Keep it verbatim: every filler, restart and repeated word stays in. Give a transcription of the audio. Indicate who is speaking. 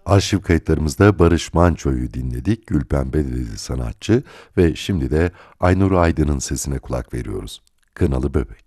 Speaker 1: Arşiv kayıtlarımızda Barış Manço'yu dinledik, Gülpembe dedi sanatçı ve şimdi de Aynur Aydın'ın sesine kulak veriyoruz. Kınalı Bebek.